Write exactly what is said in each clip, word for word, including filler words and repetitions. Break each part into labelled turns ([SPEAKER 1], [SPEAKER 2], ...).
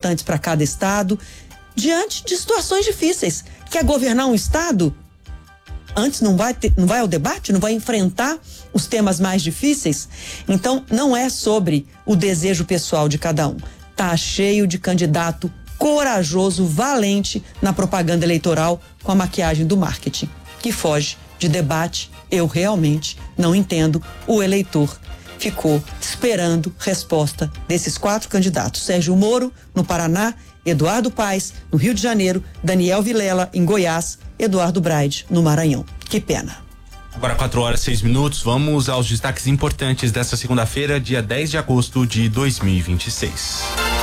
[SPEAKER 1] importantes para cada estado, diante de situações difíceis. Quer governar um estado? Antes não vai, ter, não vai ao debate, não vai enfrentar os temas mais difíceis? Então, não é sobre o desejo pessoal de cada um. Tá cheio de candidato corajoso, valente na propaganda eleitoral com a maquiagem do marketing, que foge de debate. Eu realmente não entendo. O eleitor ficou esperando resposta desses quatro candidatos: Sérgio Moro, no Paraná; Eduardo Paes, no Rio de Janeiro; Daniel Vilela, em Goiás; Eduardo Braide, no Maranhão. Que pena.
[SPEAKER 2] Agora quatro horas, seis minutos, vamos aos destaques importantes dessa segunda-feira, dia dez de agosto de dois mil e vinte e seis.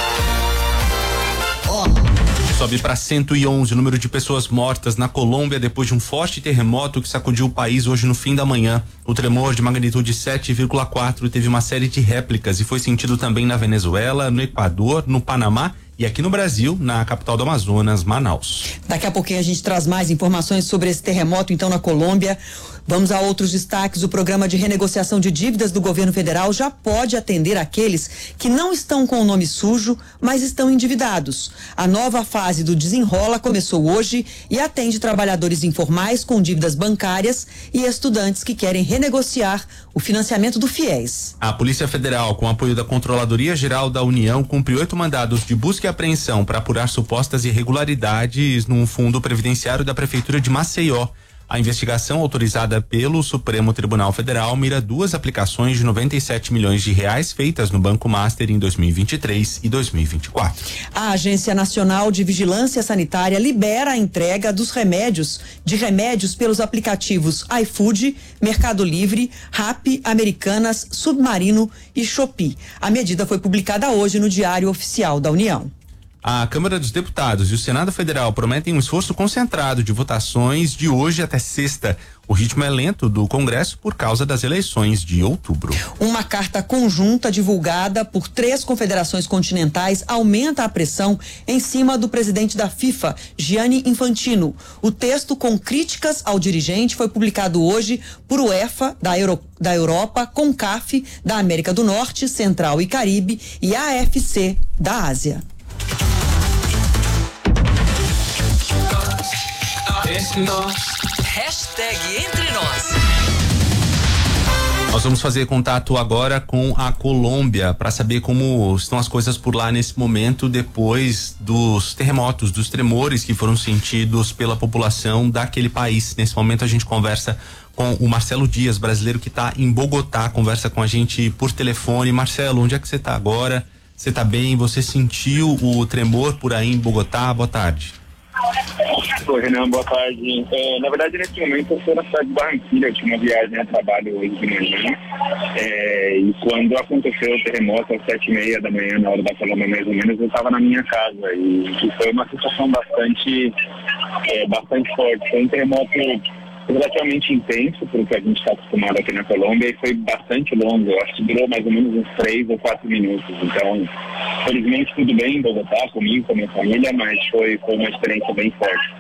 [SPEAKER 2] Sobe para cento e onze o número de pessoas mortas na Colômbia depois de um forte terremoto que sacudiu o país hoje no fim da manhã. O tremor de magnitude sete vírgula quatro teve uma série de réplicas e foi sentido também na Venezuela, no Equador, no Panamá e aqui no Brasil, na capital do Amazonas, Manaus.
[SPEAKER 1] Daqui a pouquinho a gente traz mais informações sobre esse terremoto, então, na Colômbia. Vamos a outros destaques. O programa de renegociação de dívidas do governo federal já pode atender aqueles que não estão com o nome sujo, mas estão endividados. A nova fase do Desenrola começou hoje e atende trabalhadores informais com dívidas bancárias e estudantes que querem renegociar o financiamento do FIES.
[SPEAKER 2] A Polícia Federal, com apoio da Controladoria Geral da União, cumpriu oito mandados de busca e apreensão para apurar supostas irregularidades num fundo previdenciário da Prefeitura de Maceió. A investigação, autorizada pelo Supremo Tribunal Federal, mira duas aplicações de noventa e sete milhões de reais feitas no Banco Master em dois mil e vinte e três e dois mil e vinte e quatro.
[SPEAKER 1] A Agência Nacional de Vigilância Sanitária libera a entrega dos remédios, de remédios pelos aplicativos iFood, Mercado Livre, Rappi, Americanas, Submarino e Shopee. A medida foi publicada hoje no Diário Oficial da União.
[SPEAKER 2] A Câmara dos Deputados e o Senado Federal prometem um esforço concentrado de votações de hoje até sexta. O ritmo é lento do Congresso por causa das eleições de outubro.
[SPEAKER 1] Uma carta conjunta divulgada por três confederações continentais aumenta a pressão em cima do presidente da FIFA, Gianni Infantino. O texto com críticas ao dirigente foi publicado hoje por UEFA da, Euro, da Europa, CONCAF da América do Norte, Central e Caribe e A F C da Ásia.
[SPEAKER 3] Hashtag Entre Nós.
[SPEAKER 2] Nós vamos fazer contato agora com a Colômbia para saber como estão as coisas por lá nesse momento, depois dos terremotos, dos tremores que foram sentidos pela população daquele país. Nesse momento a gente conversa com o Marcelo Dias, brasileiro que está em Bogotá, conversa com a gente por telefone. Marcelo, onde é que você está agora? Você está bem? Você sentiu o tremor por aí em Bogotá? Boa tarde.
[SPEAKER 4] Oi, Renan, boa tarde. É, na verdade, nesse momento eu estou na cidade de Barranquilla. Eu tinha uma viagem a trabalho hoje de manhã. É, e quando aconteceu o terremoto às sete e meia da manhã, na hora da Colômbia mais ou menos, eu estava na minha casa. E, e foi uma situação bastante, é, bastante forte. Foi um terremoto relativamente intenso, pelo que a gente está acostumado aqui na Colômbia, e foi bastante longo. Eu acho que durou mais ou menos uns três ou quatro minutos. Então, felizmente tudo bem em Bogotá, comigo, com a minha família, mas foi, foi uma experiência bem forte.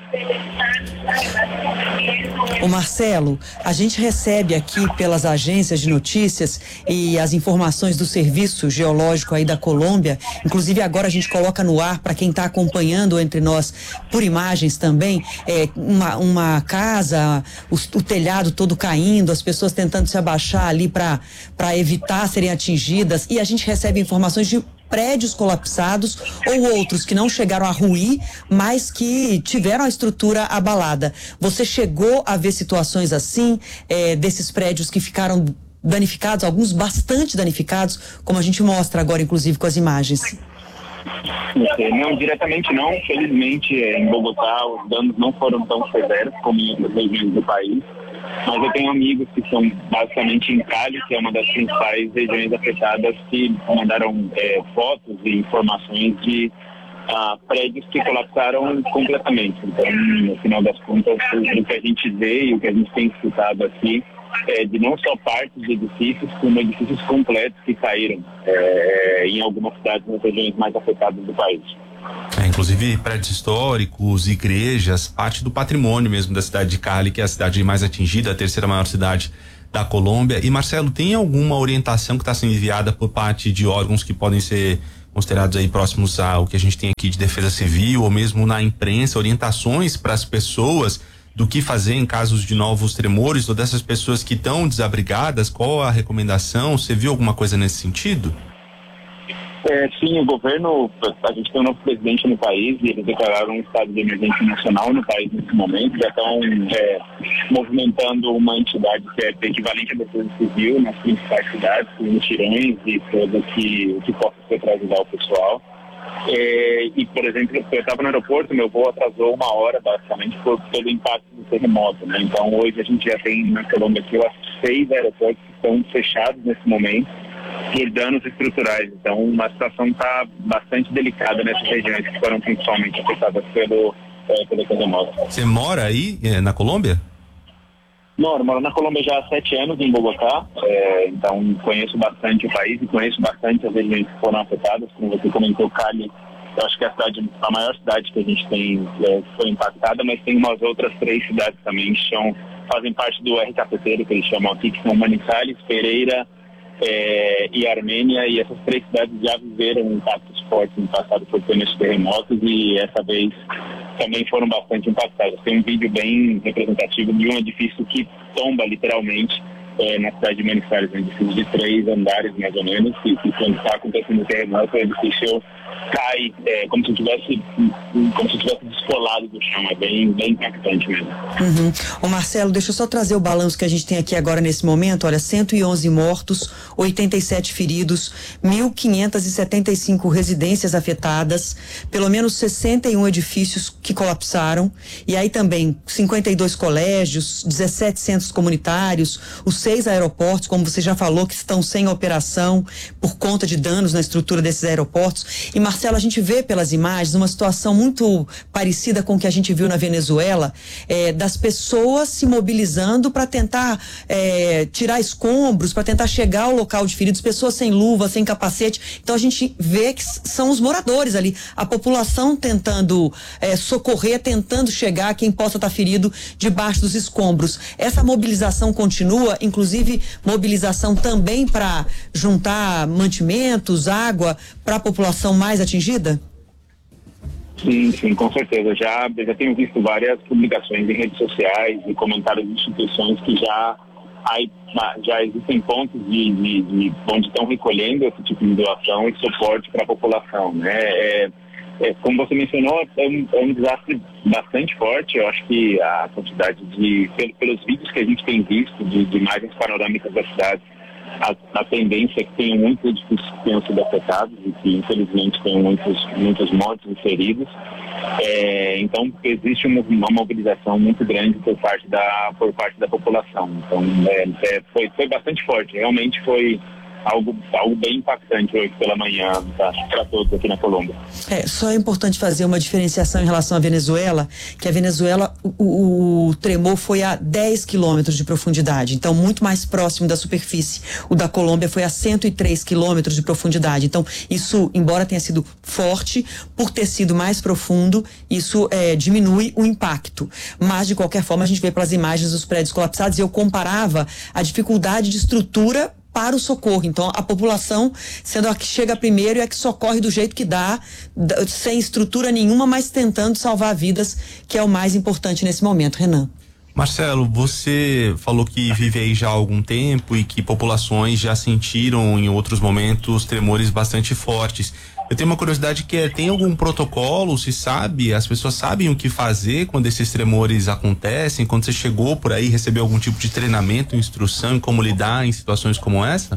[SPEAKER 1] Ô Marcelo, a gente recebe aqui pelas agências de notícias e as informações do Serviço Geológico aí da Colômbia, inclusive agora a gente coloca no ar para quem está acompanhando entre nós por imagens também, é, uma, uma casa, o, o telhado todo caindo, as pessoas tentando se abaixar ali para para evitar serem atingidas, e a gente recebe informações de prédios colapsados ou outros que não chegaram a ruir, mas que tiveram a estrutura abalada. Você chegou a ver situações assim, é, desses prédios que ficaram danificados, alguns bastante danificados, como a gente mostra agora, inclusive, com as imagens?
[SPEAKER 4] Não, diretamente não. Felizmente, em Bogotá, os danos não foram tão severos como em outras regiões do país. Mas eu tenho amigos que são basicamente em Cali, que é uma das principais regiões afetadas, que mandaram é, fotos e informações de ah, prédios que colapsaram completamente. Então, no final das contas, o que a gente vê e o que a gente tem escutado aqui é de não só partes de edifícios, como edifícios completos que caíram é, em algumas cidades nas regiões mais afetadas do país.
[SPEAKER 2] É, inclusive prédios históricos, igrejas, parte do patrimônio mesmo da cidade de Cali, que é a cidade mais atingida, a terceira maior cidade da Colômbia. E Marcelo, tem alguma orientação que está sendo enviada por parte de órgãos que podem ser considerados aí próximos ao que a gente tem aqui de defesa civil, ou mesmo na imprensa, orientações para as pessoas do que fazer em casos de novos tremores, ou dessas pessoas que estão desabrigadas? Qual a recomendação? Você viu alguma coisa nesse sentido?
[SPEAKER 4] É, sim, o governo, a gente tem um novo presidente no país e eles declararam um estado de emergência nacional no país nesse momento, já estão é, movimentando uma entidade que é equivalente à defesa civil nas principais cidades, com mutirões e coisas que, que possa ser para ajudar o pessoal. É, e, por exemplo, eu estava no aeroporto, meu voo atrasou uma hora, basicamente, por pelo impacto do terremoto, né? Então, hoje a gente já tem na Colômbia aqui, eu acho, seis aeroportos que estão fechados nesse momento, por danos estruturais. Então, uma situação está bastante delicada nessas regiões que foram principalmente afetadas pelo, é, pelo terremoto.
[SPEAKER 2] Você mora aí, é, na Colômbia?
[SPEAKER 4] Não, eu moro na Colômbia já há sete anos, em Bogotá, é, então conheço bastante o país e conheço bastante as regiões que foram afetadas. Como você comentou, Cali, eu acho que é a cidade, a maior cidade que a gente tem é, foi impactada, mas tem umas outras três cidades também que são, fazem parte do R cafeteiro, que eles chamam aqui, que são Manizales, Pereira é, e Armênia, e essas três cidades já viveram impactos fortes no passado por ter nesses terremotos, e essa vez também foram bastante impactados. Tem um vídeo bem representativo de um edifício que tomba literalmente é, na cidade de Manizales, um edifício de três andares mais ou menos, e que quando está acontecendo o terremoto, o edifício cai é, como se tivesse como se tivesse descolado do chão. É bem, bem impactante mesmo.
[SPEAKER 1] Uhum. Ô Marcelo, deixa eu só trazer o balanço que a gente tem aqui agora nesse momento. Olha, cento e onze mortos, oitenta e sete feridos, mil quinhentas e setenta e cinco residências afetadas, pelo menos sessenta e um edifícios que colapsaram, e aí também cinquenta e dois colégios, dezessete centros comunitários, os seis aeroportos, como você já falou, que estão sem operação por conta de danos na estrutura desses aeroportos. E Marcelo, a gente vê pelas imagens uma situação muito parecida com o que a gente viu na Venezuela, é, das pessoas se mobilizando para tentar é, tirar escombros, para tentar chegar ao local de feridos, pessoas sem luva, sem capacete. Então a gente vê que são os moradores ali, a população tentando é, socorrer, tentando chegar a quem possa estar ferido debaixo dos escombros. Essa mobilização continua, inclusive mobilização também para juntar mantimentos, água para a população mais atingida?
[SPEAKER 4] Sim, sim, com certeza. Já, já tenho visto várias publicações em redes sociais e comentários de instituições que já, já existem pontos de, de, de onde estão recolhendo esse tipo de doação e suporte para a população, né? É, é, como você mencionou, é um, é um desastre bastante forte. Eu acho que a quantidade de, pelos vídeos que a gente tem visto de, de imagens panorâmicas da cidade, A, a tendência é que tenham muitos edifícios que tenham sido afetados e que infelizmente tenham muitos, muitos mortos e feridos. É, então existe uma, uma mobilização muito grande por parte da, por parte da população. Então é, é, foi, foi bastante forte, realmente foi algo, algo bem impactante hoje pela manhã para todos aqui na Colômbia.
[SPEAKER 1] É, só é importante fazer uma diferenciação em relação à Venezuela, que a Venezuela, o, o, o tremor foi a dez quilômetros de profundidade, então muito mais próximo da superfície. O da Colômbia foi a cento e três quilômetros de profundidade. Então isso, embora tenha sido forte, por ter sido mais profundo, isso é, diminui o impacto. Mas de qualquer forma a gente vê pelas imagens dos prédios colapsados, e eu comparava a dificuldade de estrutura para o socorro. Então a população sendo a que chega primeiro e a que socorre do jeito que dá, sem estrutura nenhuma, mas tentando salvar vidas, que é o mais importante nesse momento. Renan.
[SPEAKER 2] Marcelo, você falou que vive aí já há algum tempo e que populações já sentiram em outros momentos tremores bastante fortes. Eu tenho uma curiosidade que é, tem algum protocolo, se sabe, as pessoas sabem o que fazer quando esses tremores acontecem? Quando você chegou por aí, recebeu algum tipo de treinamento, instrução em como lidar em situações como essa?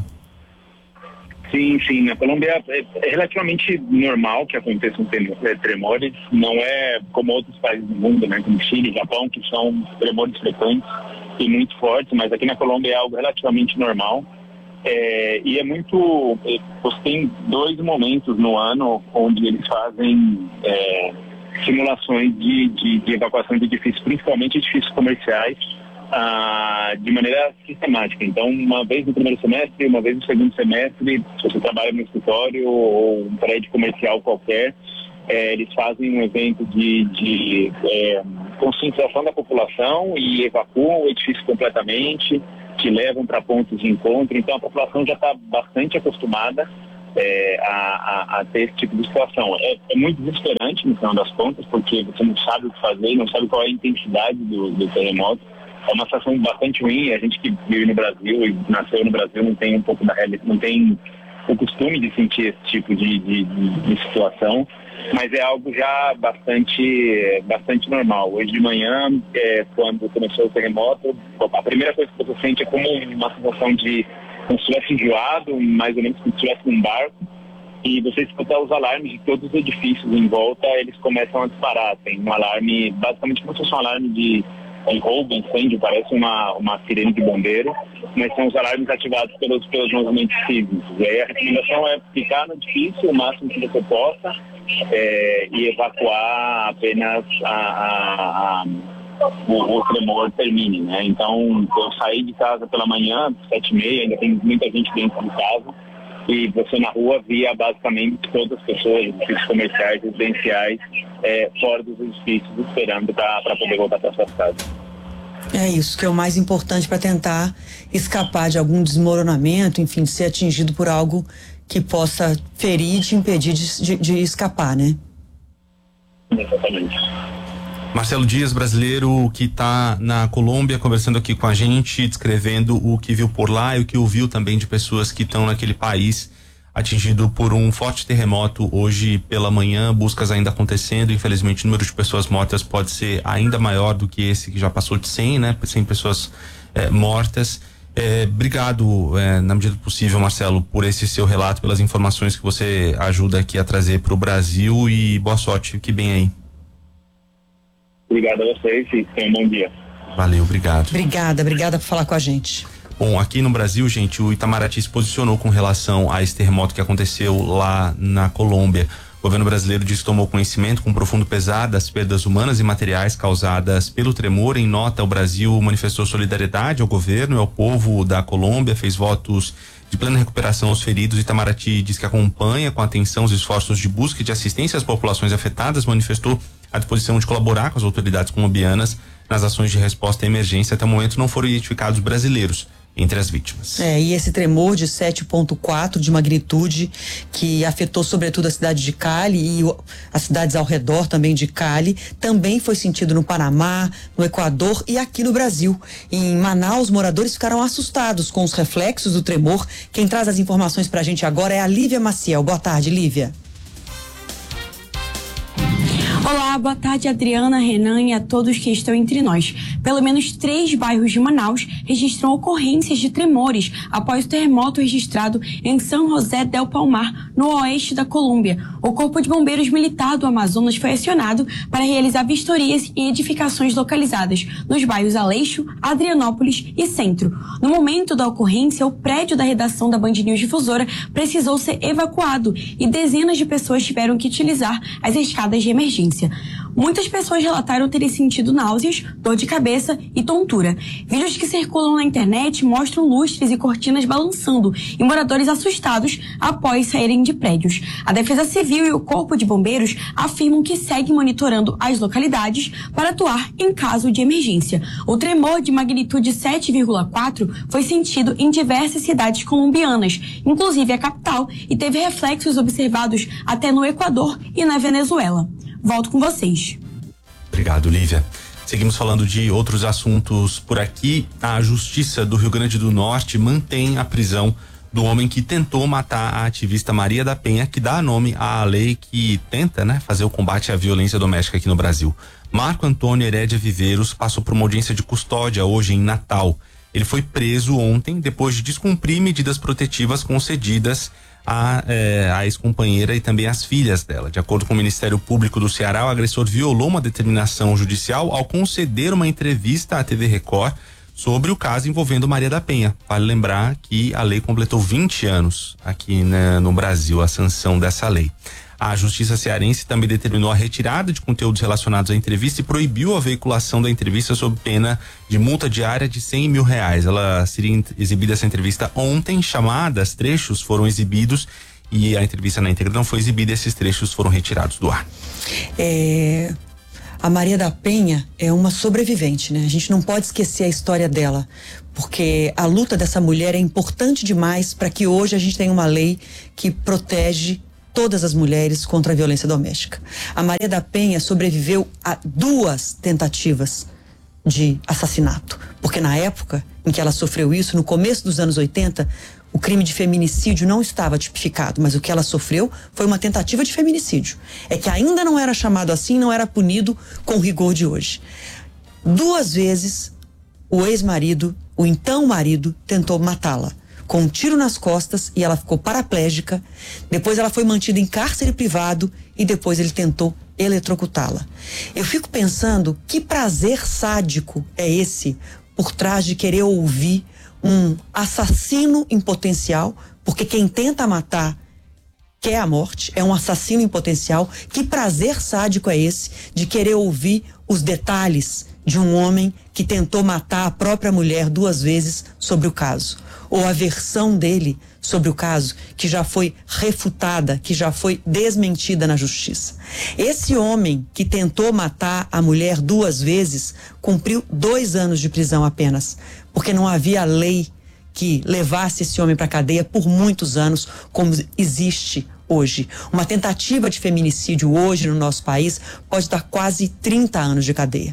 [SPEAKER 4] Sim, sim. Na Colômbia é, é relativamente normal que aconteçam tremores. Não é como outros países do mundo, né, como Chile, Japão, que são tremores frequentes e muito fortes, mas aqui na Colômbia é algo relativamente normal. É, e é muito... Você tem dois momentos no ano onde eles fazem é, simulações de, de, de evacuação de edifícios, principalmente edifícios comerciais, ah, de maneira sistemática. Então, uma vez no primeiro semestre, uma vez no segundo semestre, se você trabalha no escritório ou um prédio comercial qualquer, é, eles fazem um evento de, de é, conscientização da população e evacuam o edifício completamente, que levam para pontos de encontro. Então a população já está bastante acostumada é, a, a, a ter esse tipo de situação. É, é muito desesperante no final das contas, porque você não sabe o que fazer, não sabe qual é a intensidade do, do terremoto. É uma situação bastante ruim. A gente que vive no Brasil e nasceu no Brasil não tem um pouco da realidade, não tem o costume de sentir esse tipo de, de, de, de situação, mas é algo já bastante, bastante normal. Hoje de manhã, é, quando começou o terremoto, a primeira coisa que você sente é como uma sensação de como se estivesse enjoado, mais ou menos como se estivesse num barco, e você escuta os alarmes de todos os edifícios em volta, eles começam a disparar. Tem um alarme, basicamente como se fosse um alarme de um roubo, incêndio, parece uma, uma sirene de bombeiro, mas são os alarmes ativados pelos, pelos movimentos sísmicos. E aí a recomendação é ficar no edifício o máximo que você possa é, e evacuar apenas a, a, a, o, o tremor termine, né? Então, eu saí de casa pela manhã, sete e meia, ainda tem muita gente dentro de casa, e você na rua via basicamente todas as pessoas, edifícios comerciais, residenciais, é, fora dos edifícios, esperando para poder voltar para suas casas.
[SPEAKER 1] É isso que é o mais importante para tentar escapar de algum desmoronamento, enfim, de ser atingido por algo que possa ferir e te impedir de, de, de escapar, né?
[SPEAKER 4] Exatamente.
[SPEAKER 2] Marcelo Dias, brasileiro que está na Colômbia, conversando aqui com a gente, descrevendo o que viu por lá e o que ouviu também de pessoas que estão naquele país atingido por um forte terremoto hoje pela manhã, buscas ainda acontecendo, infelizmente o número de pessoas mortas pode ser ainda maior do que esse que já passou de cem, né? cem pessoas eh, mortas. Eh, obrigado, eh, na medida do possível, Marcelo, por esse seu relato, pelas informações que você ajuda aqui a trazer para o Brasil, e boa sorte, fique bem aí.
[SPEAKER 4] Obrigado a vocês e tenham um bom dia.
[SPEAKER 2] Valeu, obrigado.
[SPEAKER 1] Obrigada, obrigada por falar com a gente.
[SPEAKER 2] Bom, aqui no Brasil, gente, o Itamaraty se posicionou com relação a esse terremoto que aconteceu lá na Colômbia. O governo brasileiro disse que tomou conhecimento com profundo pesar das perdas humanas e materiais causadas pelo tremor. Em nota, o Brasil manifestou solidariedade ao governo e ao povo da Colômbia, fez votos de plena recuperação aos feridos. Itamaraty diz que acompanha com atenção os esforços de busca e de assistência às populações afetadas, manifestou a disposição de colaborar com as autoridades colombianas nas ações de resposta à emergência. Até o momento não foram identificados brasileiros entre as vítimas.
[SPEAKER 1] É, e esse tremor de sete ponto quatro de magnitude que afetou sobretudo a cidade de Cali e o, as cidades ao redor também de Cali, também foi sentido no Panamá, no Equador e aqui no Brasil. Em Manaus, moradores ficaram assustados com os reflexos do tremor. Quem traz as informações pra gente agora é a Lívia Maciel. Boa tarde, Lívia.
[SPEAKER 5] Olá, boa tarde, Adriana, Renan e a todos que estão entre nós. Pelo menos três bairros de Manaus registram ocorrências de tremores após o terremoto registrado em São José del Palmar, no oeste da Colômbia. O Corpo de Bombeiros Militar do Amazonas foi acionado para realizar vistorias em edificações localizadas nos bairros Aleixo, Adrianópolis e Centro. No momento da ocorrência, o prédio da redação da Band News Difusora precisou ser evacuado e dezenas de pessoas tiveram que utilizar as escadas de emergência. Muitas pessoas relataram terem sentido náuseas, dor de cabeça e tontura. Vídeos que circulam na internet mostram lustres e cortinas balançando e moradores assustados após saírem de prédios. A Defesa Civil e o Corpo de Bombeiros afirmam que seguem monitorando as localidades para atuar em caso de emergência. O tremor de magnitude sete vírgula quatro foi sentido em diversas cidades colombianas, inclusive a capital, e teve reflexos observados até no Equador e na Venezuela. Volto com vocês.
[SPEAKER 2] Obrigado, Lívia. Seguimos falando de outros assuntos por aqui. A Justiça do Rio Grande do Norte mantém a prisão do homem que tentou matar a ativista Maria da Penha, que dá nome à lei que tenta, né, fazer o combate à violência doméstica aqui no Brasil. Marco Antônio Herédia Viveiros passou por uma audiência de custódia hoje em Natal. Ele foi preso ontem depois de descumprir medidas protetivas concedidas a, eh, a ex-companheira e também as filhas dela. De acordo com o Ministério Público do Ceará, o agressor violou uma determinação judicial ao conceder uma entrevista à T V Record sobre o caso envolvendo Maria da Penha. Vale lembrar que a lei completou vinte anos aqui, né, no Brasil, a sanção dessa lei. A Justiça Cearense também determinou a retirada de conteúdos relacionados à entrevista e proibiu a veiculação da entrevista sob pena de multa diária de cem mil reais. Ela seria exibida, essa entrevista, ontem. Chamadas, trechos foram exibidos e a entrevista na íntegra não foi exibida. Esses trechos foram retirados do ar.
[SPEAKER 1] É... A Maria da Penha é uma sobrevivente, né? A gente não pode esquecer a história dela, porque a luta dessa mulher é importante demais para que hoje a gente tenha uma lei que protege todas as mulheres contra a violência doméstica. A Maria da Penha sobreviveu a duas tentativas de assassinato, porque na época em que ela sofreu isso, no começo dos anos oitenta, o crime de feminicídio não estava tipificado, mas o que ela sofreu foi uma tentativa de feminicídio. É que ainda não era chamado assim, não era punido com o rigor de hoje. Duas vezes, o ex-marido, o então marido, tentou matá-la com um tiro nas costas e ela ficou paraplégica. Depois ela foi mantida em cárcere privado e depois ele tentou eletrocutá-la. Eu fico pensando que prazer sádico é esse por trás de querer ouvir um assassino em potencial, porque quem tenta matar quer a morte, é um assassino em potencial. Que prazer sádico é esse de querer ouvir os detalhes de um homem que tentou matar a própria mulher duas vezes sobre o caso, ou a versão dele sobre o caso, que já foi refutada, que já foi desmentida na justiça. Esse homem que tentou matar a mulher duas vezes cumpriu dois anos de prisão apenas, porque não havia lei que levasse esse homem para a cadeia por muitos anos, como existe hoje. Uma tentativa de feminicídio hoje no nosso país pode dar quase trinta anos de cadeia.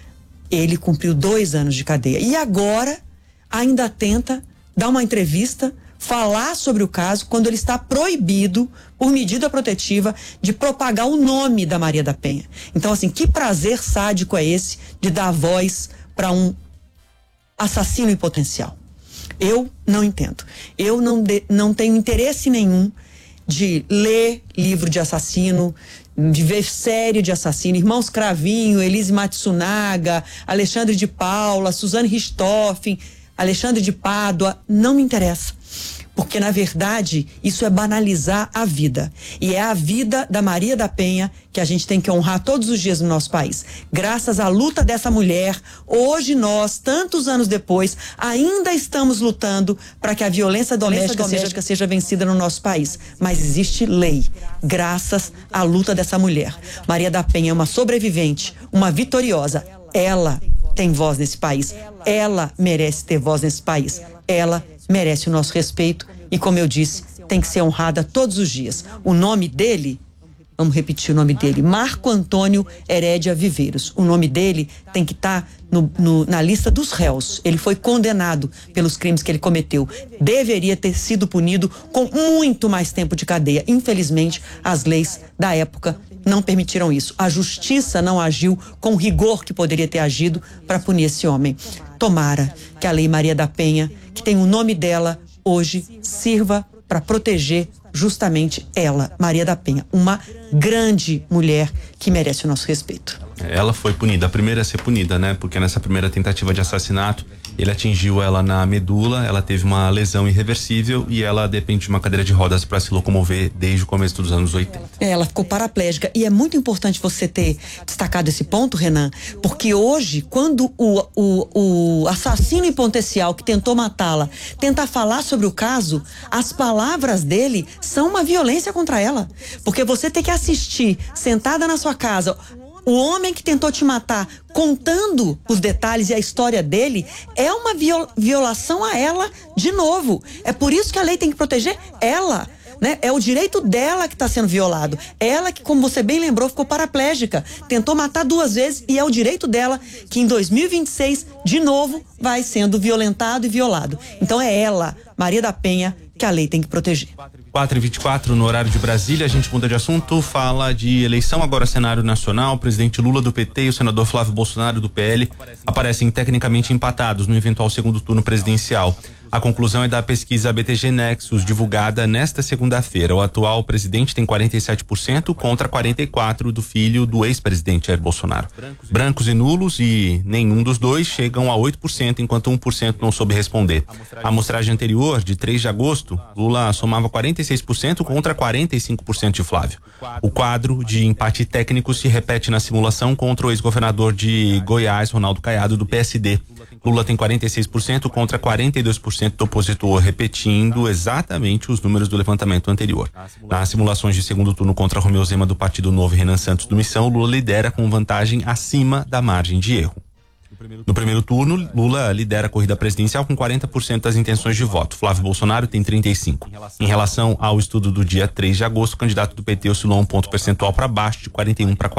[SPEAKER 1] Ele cumpriu dois anos de cadeia e agora ainda tenta dar uma entrevista, falar sobre o caso, quando ele está proibido, por medida protetiva, de propagar o nome da Maria da Penha. Então, assim, que prazer sádico é esse de dar voz para um assassino em potencial? Eu não entendo. Eu não, de, não tenho interesse nenhum de ler livro de assassino, de ver série de assassino. Irmãos Cravinho, Elise Matsunaga, Alexandre de Paula, Suzane Richthofen, Alexandre de Pádua, não me interessa. Porque, na verdade, isso é banalizar a vida. E é a vida da Maria da Penha que a gente tem que honrar todos os dias no nosso país. Graças à luta dessa mulher, hoje nós, tantos anos depois, ainda estamos lutando para que a violência doméstica, doméstica seja vencida no nosso país. Mas existe lei, graças à luta dessa mulher. Maria da Penha é uma sobrevivente, uma vitoriosa. Ela tem voz nesse país. Ela merece ter voz nesse país. Ela merece o nosso respeito e, como eu disse, tem que ser honrada todos os dias. O nome dele, vamos repetir o nome dele, Marco Antônio Herédia Viveiros. O nome dele tem que estar no, no, na lista dos réus. Ele foi condenado pelos crimes que ele cometeu. Deveria ter sido punido com muito mais tempo de cadeia. Infelizmente, as leis da época não permitiram isso. A justiça não agiu com o rigor que poderia ter agido para punir esse homem. Tomara que a Lei Maria da Penha, que tem o nome dela, hoje sirva para proteger justamente ela, Maria da Penha, uma grande mulher que merece o nosso respeito.
[SPEAKER 2] Ela foi punida, a primeira a ser punida, né? Porque nessa primeira tentativa de assassinato, ele atingiu ela na medula, ela teve uma lesão irreversível e ela depende de uma cadeira de rodas para se locomover desde o começo dos anos oitenta.
[SPEAKER 1] É, ela ficou paraplégica e é muito importante você ter destacado esse ponto, Renan, porque hoje, quando o, o, o assassino em potencial que tentou matá-la tentar falar sobre o caso, as palavras dele são uma violência contra ela, porque você tem que assistir sentada na sua casa o homem que tentou te matar contando os detalhes e a história dele, é uma viol- violação a ela de novo. É por isso que a lei tem que proteger ela, né? É o direito dela que está sendo violado. Ela que, como você bem lembrou, ficou paraplégica, tentou matar duas vezes e é o direito dela que em dois mil e vinte e seis, de novo, vai sendo violentado e violado. Então é ela, Maria da Penha, que a lei tem que proteger.
[SPEAKER 2] quatro e vinte e quatro no horário de Brasília, a gente muda de assunto, fala de eleição, agora cenário nacional. O presidente Lula do P T e o senador Flávio Bolsonaro do P L aparecem tecnicamente empatados no eventual segundo turno presidencial. A conclusão é da pesquisa B T G Nexus, divulgada nesta segunda-feira. O atual presidente tem quarenta e sete por cento contra quarenta e quatro por cento do filho do ex-presidente Jair Bolsonaro. Brancos e nulos e nenhum dos dois chegam a oito por cento, enquanto um por cento não soube responder. A amostragem anterior, de três de agosto, Lula somava quarenta e seis por cento contra quarenta e cinco por cento de Flávio. O quadro de empate técnico se repete na simulação contra o ex-governador de Goiás, Ronaldo Caiado, do P S D. Lula tem quarenta e seis por cento contra quarenta e dois por cento do opositor, repetindo exatamente os números do levantamento anterior. Nas simulações de segundo turno contra Romeu Zema do Partido Novo e Renan Santos do Missão, Lula lidera com vantagem acima da margem de erro. No primeiro turno, Lula lidera a corrida presidencial com quarenta por cento das intenções de voto. Flávio Bolsonaro tem trinta e cinco por cento. Em relação ao estudo do dia três de agosto, o candidato do P T oscilou um ponto percentual para baixo, de quarenta e um para quarenta.